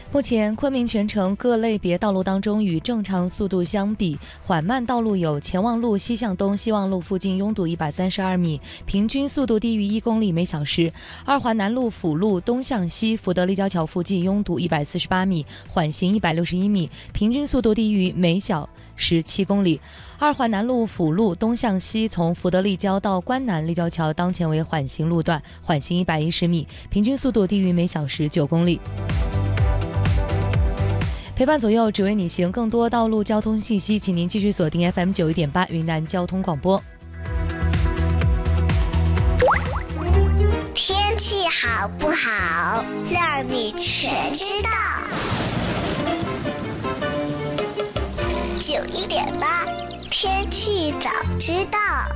目前，昆明全程各类别道路当中，与正常速度相比，缓慢道路有前望路西向东希望路附近拥堵132米，平均速度低于1公里每小时；二环南路辅路东向西福德立交桥附近拥堵148米，缓行161米，平均速度低于每小时7公里。二环南路辅路东向西从福德立交到关南立交桥当前为缓行路段，缓行110米，平均速度低于每小时9公里。陪伴左右，只为你行。更多道路交通信息，请您继续锁定 FM 91.8云南交通广播。 天气好不好，让你全知道。91.8，天气早知道。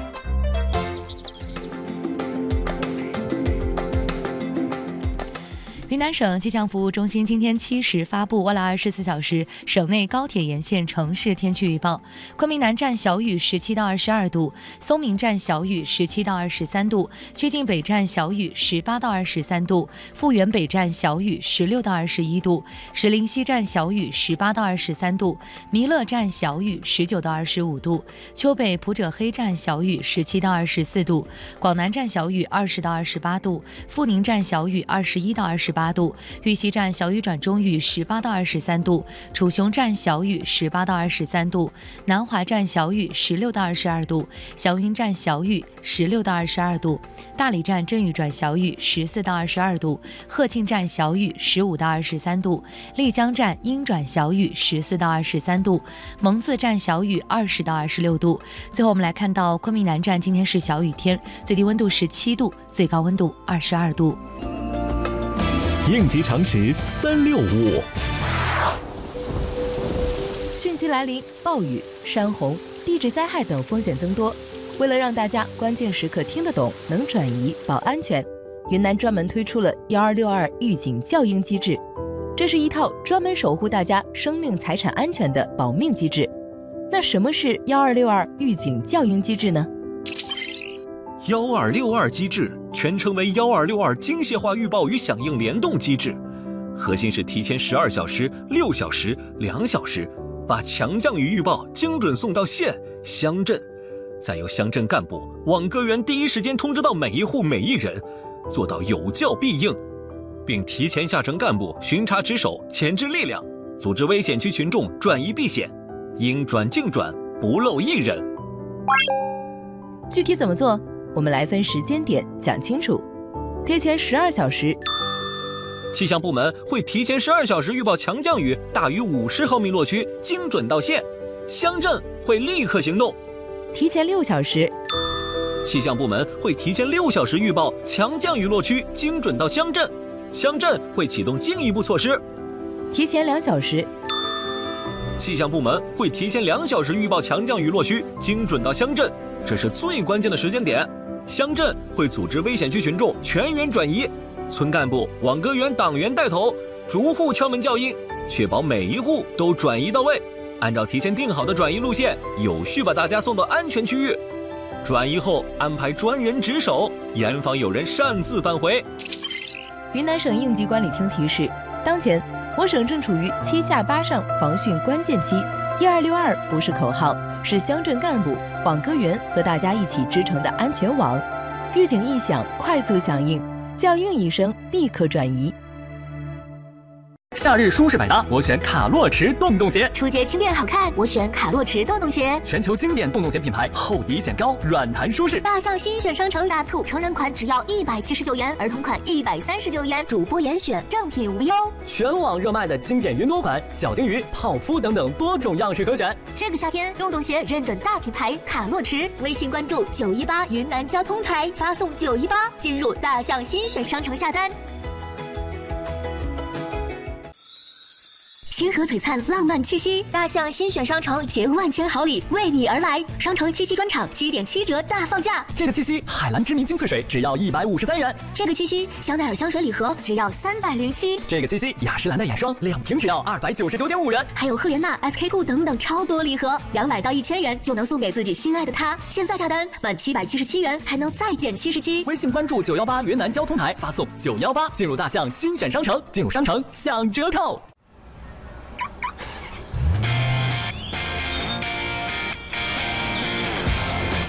云南省气象服务中心今天7时发布未来24小时省内高铁沿线城市天气预报：昆明南站小雨17到22度，松明站小雨17到23度，曲靖北站小雨18到23度，富源北站小雨16到21度，石林西站小雨18到23度，弥勒站小雨19到25度，丘北普者黑站小雨17到24度，广南站小雨20到28度，富宁站小雨21到28度，玉溪站小雨转中雨18到23度，楚雄站小雨18到23度，南华站小雨16到22度，祥云站小雨16到22度，大理站阵雨转小雨14到22度，鹤庆站小雨15到23度，丽江站阴转小雨14到23度，蒙自站小雨20到26度。最后我们来看到昆明南站今天是小雨天，最低温度17度，最高温度22度。 应急常识365。 汛期来临，暴雨、山洪、地质灾害等风险增多。为了让大家关键时刻听得懂、能转移、保安全，云南专门推出了1262预警校应机制。这是一套专门守护大家生命财产安全的保命机制。那什么是1262预警校应机制呢 ？1262机制全称为1262精细化预报与响应联动机制，核心是提前12小时、6小时、2小时，把强降雨预报精准送到县、乡镇，再由乡镇干部、网格员第一时间通知到每一户每一人，做到有教必应，并提前下呈干部巡查值守、前置力量，组织危险区群众转移避险，应转尽转，不漏一人。 具体怎么做？我们来分时间点讲清楚。提前12小时， 气象部门会提前12小时预报强降雨大于50毫米落区，精准到县，乡镇会立刻行动。 提前6小时， 气象部门会提前6小时预报强降雨落区，精准到乡镇，乡镇会启动进一步措施。 提前2小时， 气象部门会提前2小时预报强降雨落区，精准到乡镇，这是最关键的时间点。乡镇会组织危险区群众全员转移，村干部、网格员、党员带头，逐户敲门校应，确保每一户都转移到位，按照提前定好的转移路线，有序把大家送到安全区域。转移后安排专人值守，严防有人擅自返回。 云南省应急管理厅提示，当前我省正处于7下8上防汛关键期，1262不是口号，是乡镇干部、网格员和大家一起织成的安全网。预警一响，快速响应，校应一声，立刻转移。 夏日舒适百搭，我选卡洛驰洞洞鞋； 出街轻便好看，我选卡洛驰洞洞鞋。 全球经典洞洞鞋品牌，厚底显高，软弹舒适。 大象新选商城大促，成人款只要179元，儿童款139元，主播严选，正品无忧。 全网热卖的经典云朵款、小金鱼、泡芙等等多种样式可选。 这个夏天，洞洞鞋认准大品牌卡洛驰，微信关注918云南交通台，发送918进入大象新选商城下单。星河璀璨，浪漫气息，大象新选商城携万千好礼为你而来。商城七夕专场7.7折大放价， 这个七夕海蓝之谜精粹水只要153元， 这个七夕香奈儿香水礼盒只要307， 这个七夕雅诗兰黛眼霜2瓶只要299.5元， 还有赫莲娜、SK-2等等超多礼盒，200到1000元就能送给自己心爱的他。现在下单满777元还能再减77。 微信关注918云南交通台，发送918进入大象新选商城，进入商城享折扣。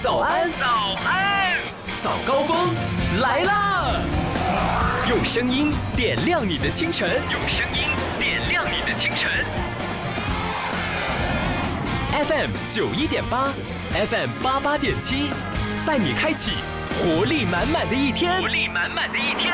早安，早安，早高峰来啦！用声音点亮你的清晨，用声音点亮你的清晨。FM 91.8 ，FM 88.7，带你开启活力满满的一天。活力满满的一天。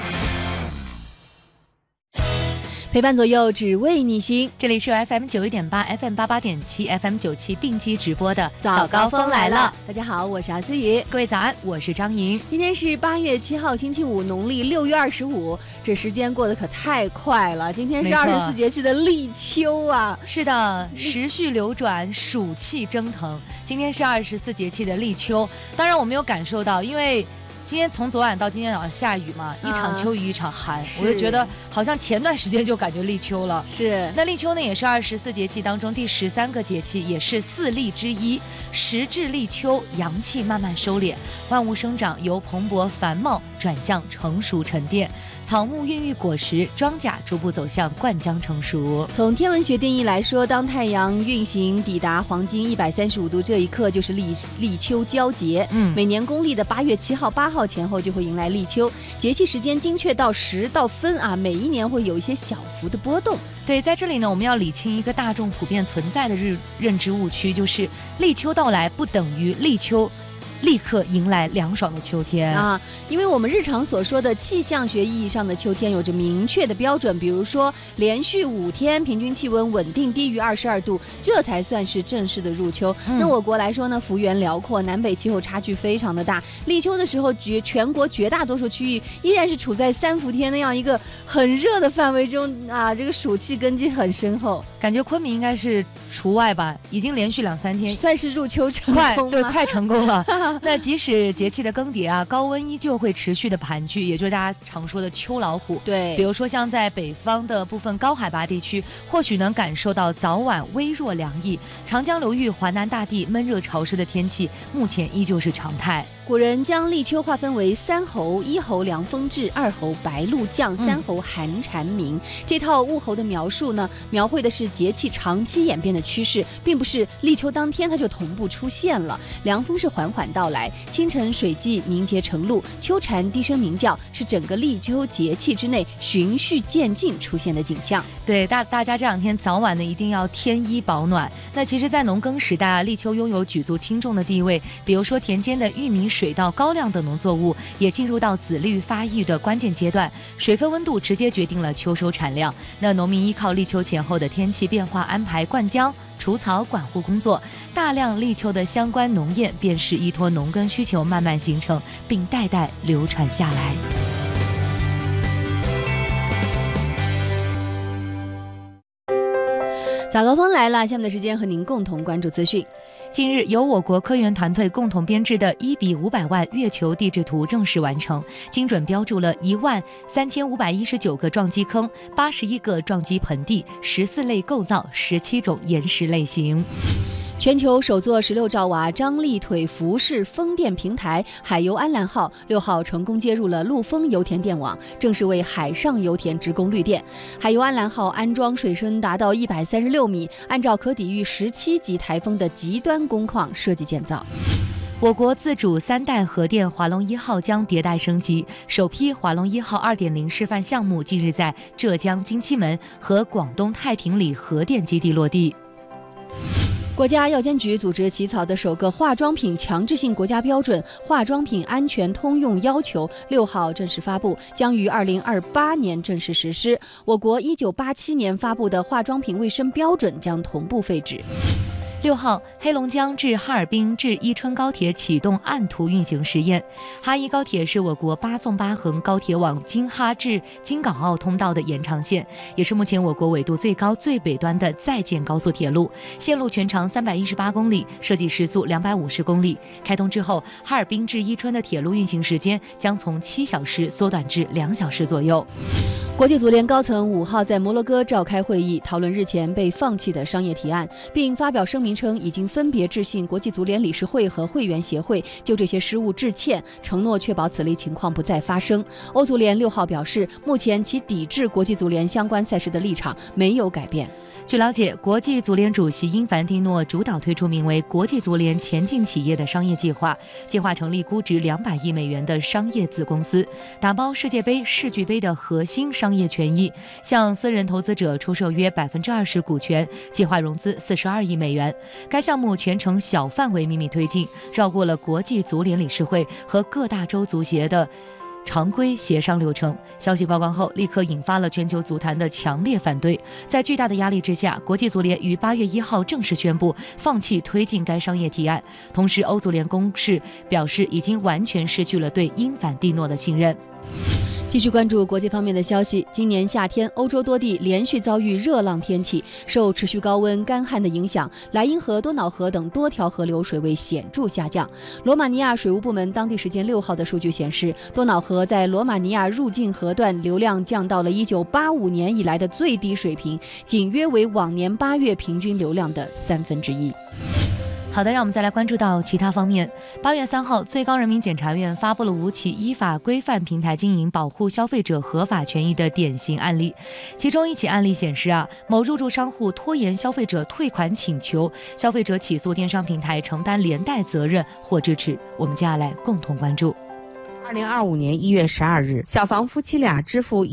陪伴左右，只为你心。 这里是由 FM 91.8 FM 88.7 FM 97并机直播的早高峰来了。大家好，我是阿思雨。 各位早安，我是张莹。 今天是8月7号星期五，农历6月25，这时间过得可太快了。今天是24节气的立秋啊。 是的，时序流转，暑气蒸腾。今天是24节气的立秋，当然我没有感受到，因为今天从昨晚到今天早上下雨嘛，一场秋雨一场寒，我就觉得好像前段时间就感觉立秋了。 是， 那立秋呢也是24节气当中第13个节气，也是4立之一。时至立秋，阳气慢慢收敛，万物生长由蓬勃繁茂转向成熟沉淀，草木孕育果实，庄稼逐步走向灌浆成熟。 从天文学定义来说，当太阳运行抵达黄金135度这一刻，就是立秋交节。每年公历的8月7号、8号前后就会迎来立秋，节气时间精确到时到分啊，每一年会有一些小幅的波动。 对，在这里呢，我们要理清一个大众普遍存在的认知误区，就是立秋到来不等于立秋立刻迎来凉爽的秋天啊，因为我们日常所说的气象学意义上的秋天有着明确的标准，比如说连续5天平均气温稳定低于22度，这才算是正式的入秋。那我国来说呢，幅员辽阔，南北气候差距非常的大，立秋的时候全国绝大多数区域依然是处在3伏天那样一个很热的范围中啊，这个暑气根基很深厚， 感觉昆明应该是除外吧，已经连续2-3天算是入秋成功， 快成功了。那即使节气的更迭啊，高温依旧会持续的盘踞，也就是大家常说的秋老虎。 对， 比如说像在北方的部分高海拔地区，或许能感受到早晚微弱凉意。长江流域、华南大地闷热潮湿的天气，目前依旧是常态。 古人将立秋划分为3候：1候凉风至，2候白露降，3候寒蝉鸣。这套物候的描述呢，描绘的是节气长期演变的趋势，并不是立秋当天它就同步出现了。凉风是缓缓到来，清晨水汽凝结成露，秋蝉低声鸣叫，是整个立秋节气之内循序渐进出现的景象。 对，大家这2天早晚呢一定要添衣保暖。那其实在农耕时代啊，立秋拥有举足轻重的地位，比如说田间的玉米、水稻、高粱等农作物也进入到籽绿发育的关键阶段，水分温度直接决定了秋收产量。那农民依靠立秋前后的天气变化安排灌浆、除草、管护工作，大量立秋的相关农谚便是依托农耕需求慢慢形成，并代代流传下来。 早高峰来了，下面的时间和您共同关注资讯。 近日，由我国科研团队共同编制的1比500万月球地质图正式完成，精准标注了13519个撞击坑、81个撞击盆地、14类构造、17种岩石类型。 全球首座16兆瓦张力腿浮式风电平台海油安澜号6号成功接入了陆丰油田电网，正式为海上油田直供绿电。海油安澜号安装水深达到136米，按照可抵御17级台风的极端工况设计建造。 我国自主3代核电华龙1号将迭代升级，首批华龙1号2.0示范项目近日在浙江金七门和广东太平里核电基地落地。 国家药监局组织起草的首个化妆品强制性国家标准《化妆品安全通用要求》6号正式发布，将于2028年正式实施。我国1987年发布的化妆品卫生标准将同步废止。 6号，黑龙江至哈尔滨至伊春高铁启动按图运行实验。哈伊高铁是我国8纵8横高铁网京哈至京港澳通道的延长线，也是目前我国纬度最高、最北端的在建高速铁路，线路全长318公里，设计时速250公里。开通之后，哈尔滨至伊春的铁路运行时间将从7小时缩短至2小时左右。 国际足联高层5号在摩洛哥召开会议，讨论日前被放弃的商业提案，并发表声明明称已经分别致信国际足联理事会和会员协会，就这些失误致歉，承诺确保此类情况不再发生。欧足联6号表示，目前其抵制国际足联相关赛事的立场没有改变。 据了解，国际足联主席因凡蒂诺主导推出名为国际足联前进企业的商业计划，计划成立估值200亿美元的商业子公司，打包世界杯、世俱杯的核心商业权益，向私人投资者出售约20%股权，计划融资42亿美元。该项目全程小范围秘密推进，绕过了国际足联理事会和各大洲足协的常规协商流程。消息曝光后，立刻引发了全球足坛的强烈反对。在巨大的压力之下，国际足联于8月1号正式宣布放弃推进该商业提案。同时，欧足联公示表示，已经完全失去了对因凡蒂诺的信任。 继续关注国际方面的消息。今年夏天，欧洲多地连续遭遇热浪天气，受持续高温、干旱的影响，莱茵河、多瑙河等多条河流水位显著下降。罗马尼亚水务部门当地时间6号的数据显示，多瑙河在罗马尼亚入境河段流量降到了1985年以来的最低水平，仅约为往年8月平均流量的1/3。 好的，让我们再来关注到其他方面。8月3号，最高人民检察院发布了5起依法规范平台经营、保护消费者合法权益的典型案例。其中一起案例显示某入驻商户拖延消费者退款请求，消费者起诉电商平台承担连带责任或支持。我们接下来共同关注。 2025年1月12日，小房夫妻俩支付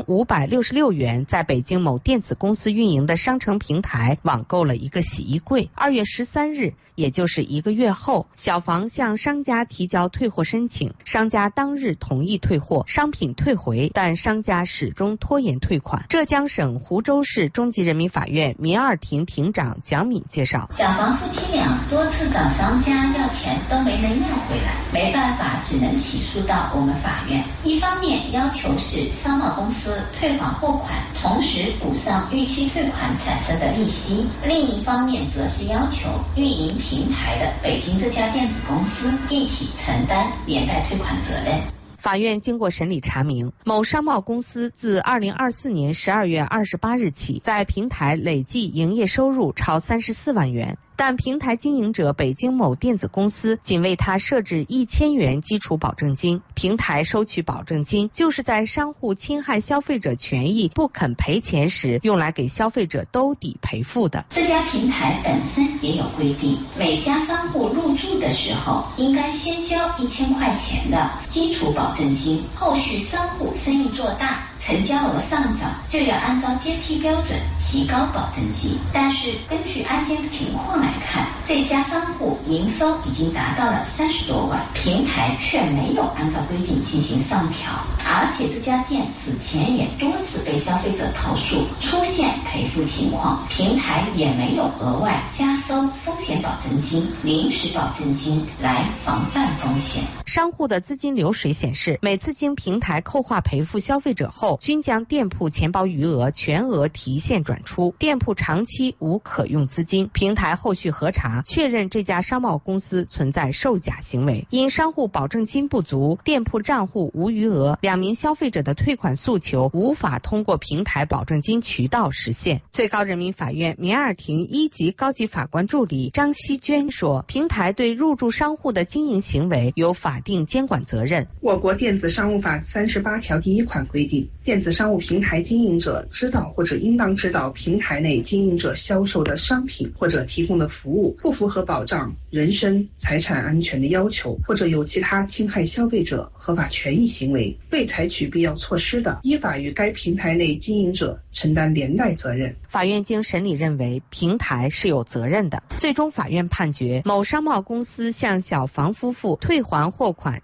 1566元，在北京某电子公司运营的商城平台网购了一个洗衣柜。2月13日，也就是1个月后，小房向商家提交退货申请，商家当日同意退货，商品退回，但商家始终拖延退款。浙江省湖州市中级人民法院民二庭庭长蒋敏介绍， 小房夫妻俩多次找商家要钱都没能要回来，没办法，只能起诉到我们法院。一方面要求是商贸公司退还货款，同时补上逾期退款产生的利息；另一方面则是要求运营平台的北京这家电子公司一起承担连带退款责任。 法院经过审理查明，某商贸公司自2024年12月28日起，在平台累计营业收入超34万元。但平台经营者北京某电子公司仅为他设置1000元基础保证金，平台收取保证金就是在商户侵害消费者权益不肯赔钱时用来给消费者兜底赔付的。 这家平台本身也有规定，每家商户入驻的时候应该先交1000块钱的基础保证金，后续商户生意做大，成交额上涨，就要按照阶梯标准提高保证金。但是根据案件情况来看，这家商户营收已经达到了30多万，平台却没有按照规定进行上调，而且这家店此前也多次被消费者投诉出现赔付情况，平台也没有额外加收风险保证金、临时保证金来防范风险。 商户的资金流水显示，每次经平台扣划赔付消费者后，均将店铺钱包余额全额提现转出，店铺长期无可用资金。平台后续核查确认这家商贸公司存在售假行为，因商户保证金不足，店铺账户无余额，2名消费者的退款诉求无法通过平台保证金渠道实现。最高人民法院民二庭1级高级法官助理张希娟说，平台对入驻商户的经营行为有法定监管责任。 我国电子商务法38条第1款规定，电子商务平台经营者知道或者应当知道平台内经营者销售的商品或者提供的服务不符合保障人身财产安全的要求，或者有其他侵害消费者合法权益行为，未采取必要措施的，依法与该平台内经营者承担连带责任。 法院经审理认为，平台是有责任的。最终法院判决，某商贸公司向小房夫妇退还货款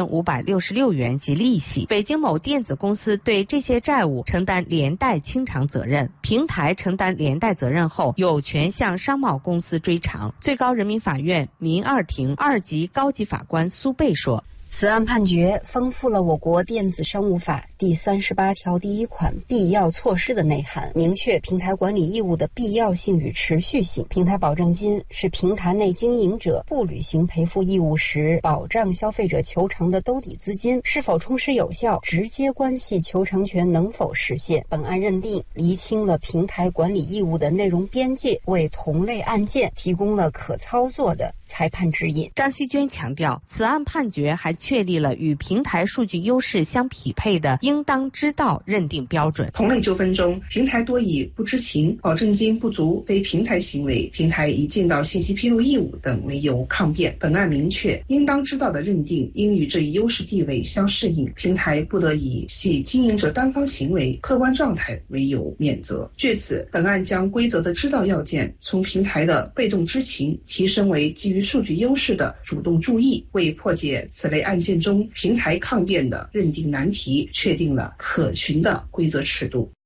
1566元及利息，北京某电子公司对这些债务承担连带清偿责任，平台承担连带责任后，有权向商贸公司追偿。最高人民法院民二庭2级高级法官苏贝说， 此案判决丰富了我国电子商务法第38条第1款必要措施的内涵，明确平台管理义务的必要性与持续性。平台保证金是平台内经营者不履行赔付义务时保障消费者求偿的兜底资金，是否充实有效，直接关系求偿权能否实现。本案认定厘清了平台管理义务的内容边界，为同类案件提供了可操作的裁判指引。 张锡娟强调，此案判决还确立了与平台数据优势相匹配的应当知道认定标准。 同类纠纷中，平台多以不知情、保证金不足、非平台行为、平台已尽到信息披露义务等为由抗辩。本案明确，应当知道的认定应与这一优势地位相适应，平台不得以系经营者单方行为、客观状态为由免责。据此，本案将规则的知道要件从平台的被动知情提升为基于数据优势的主动注意，为破解此类案件中平台抗辩的认定难题确定了可循的规则尺度。